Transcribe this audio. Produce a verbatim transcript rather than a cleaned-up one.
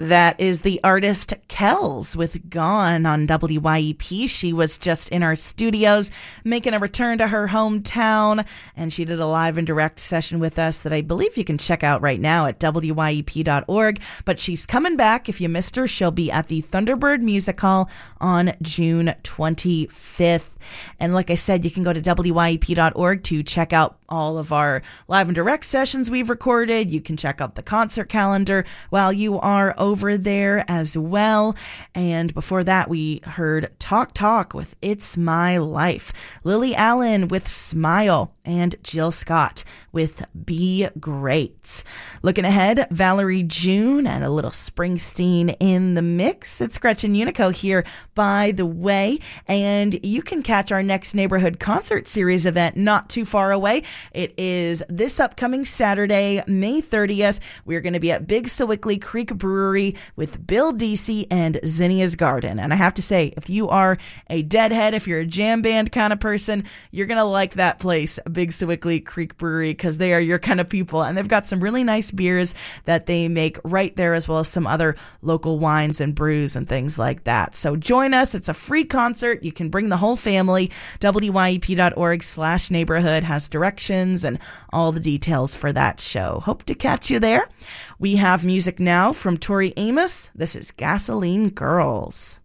That is the artist Kells with Gone on W Y E P. She was just in our studios making a return to her hometown, and she did a live and direct session with us that I believe you can check out right now at W Y E P dot org. But she's coming back. If you missed her, she'll be at the Thunderbird Music Hall on June twenty-fifth. And like I said, you can go to W Y E P dot org to check out all of our live and direct sessions we've recorded. You can check out the concert calendar while you are over there as well. And before that, we heard Talk Talk with It's My Life, Lily Allen with Smile, and Jill Scott with Be Great. Looking ahead, Valerie June and a little Springsteen in the mix. It's Gretchen Unico here, by the way, and you can catch our next Neighborhood Concert Series event not too far away. It is this upcoming Saturday, May thirtieth. We're going to be at Big Sewickley Creek Brewery with Bill Deasy and Zinnia's Garden. And I have to say, if you are a Deadhead, if you're a jam band kind of person, you're going to like that place, Big Sewickley Creek Brewery, because they are your kind of people. And they've got some really nice beers that they make right there, as well as some other local wines and brews and things like that. So join us. It's a free concert. You can bring the whole family. W Y E P dot org slash neighborhood has directions and all the details for that show. Hope to catch you there. We have music now from Tori Amos. This is Gasoline Girls.